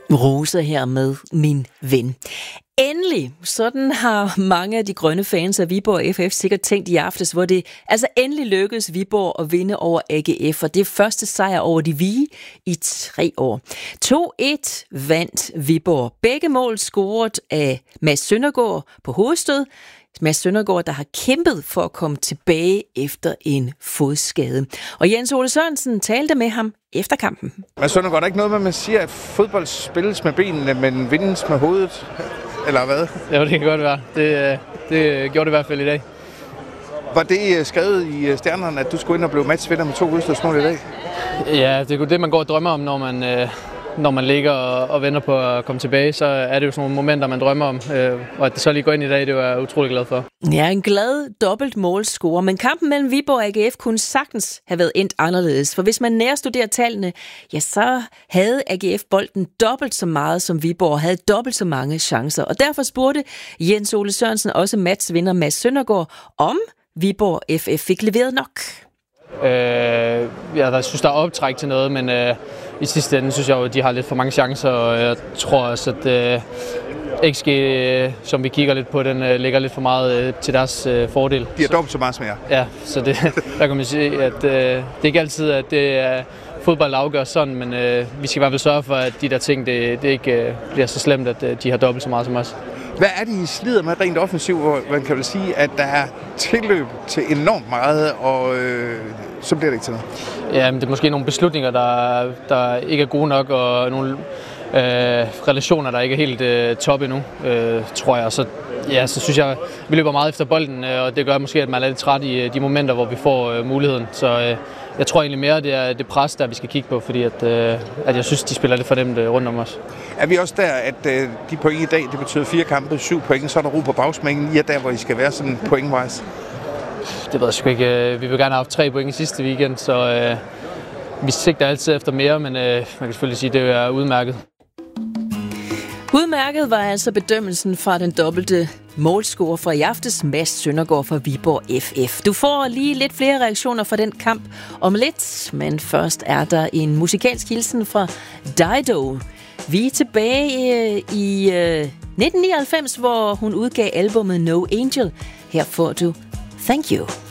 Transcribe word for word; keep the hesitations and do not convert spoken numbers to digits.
Rose her med Min Ven. Endelig, sådan har mange af de grønne fans af Viborg F F sikkert tænkt i aftes, hvor det altså endelig lykkedes Viborg at vinde over A G F, og det er første sejr over de Hvide i tre år. to et vandt Viborg. Begge mål scoret af Mads Søndergaard på hovedstød. Mads Søndergaard, der har kæmpet for at komme tilbage efter en fodskade. Og Jens Ole Sørensen talte med ham efter kampen. Mads Søndergaard, er ikke noget med, at man siger, at fodbold spilles med benene, men vindes med hovedet? Eller hvad? Ja, det kan godt være. Det, det gjorde det i hvert fald i dag. Var det skrevet i stjernerne, at du skulle ind og blive matchvinder med to udstødsmål i dag? Ja, det er det, man går og drømmer om, når man, når man ligger og, og venter på at komme tilbage. Så er det jo sådan nogle momenter, man drømmer om. Og at det så lige går ind i dag, det er jeg utrolig glad for. Ja, en glad dobbelt målscorer. Men kampen mellem Viborg og A G F kunne sagtens have været endt anderledes. For hvis man nærstuderer tallene, ja, så havde A G F bolden dobbelt så meget som Viborg og havde dobbelt så mange chancer. Og derfor spurgte Jens Ole Sørensen også matchvinder Mads Søndergaard, om Viborg F F fik leveret nok. Øh, jeg synes, der er optræk til noget, men øh, i sidste ende synes jeg at de har lidt for mange chancer, og jeg tror også, at øh, X G, øh, som vi kigger lidt på, den øh, ligger lidt for meget øh, til deres øh, fordel. De har dobbelt så meget som jer. Ja, så det, der kan man sige, at øh, det er ikke altid, at det er fodbold afgør sådan, men øh, vi skal i hvert fald sørge for, at de der ting, det, det ikke øh, bliver så slemt, at øh, de har dobbelt så meget som os. Hvad er det, I slider med rent offensivt, hvor man kan vel sige, at der er tilløb til enormt meget, og øh, så bliver det ikke til noget? Ja, men det er måske nogle beslutninger, der, der ikke er gode nok, og nogle øh, relationer, der ikke er helt øh, top endnu, øh, tror jeg. Så, ja, så synes jeg, vi løber meget efter bolden, øh, og det gør måske, at man er lidt træt i øh, de momenter, hvor vi får øh, muligheden. Så øh, jeg tror egentlig mere, det er det pres, der vi skal kigge på, fordi at, øh, at jeg synes, de spiller lidt for nemt øh, rundt om os. Er vi også der, at øh, de point i dag, det betyder fire kampe, syv point, så er der ro på bagsmængen. I er der, hvor I skal være sådan point-wise? Det ved jeg sgu ikke. Vi vil gerne have haft tre point i sidste weekend, så øh, vi sigter altid efter mere, men øh, man kan selvfølgelig sige, at det er udmærket. Udmærket var altså bedømmelsen fra den dobbelte målscorer fra i aftes, Mads Søndergaard fra Viborg F F. Du får lige lidt flere reaktioner fra den kamp om lidt, men først er der en musikalsk hilsen fra Dido. Vi er tilbage i nitten nioghalvfems, hvor hun udgav albumet No Angel. Her får du Thank You.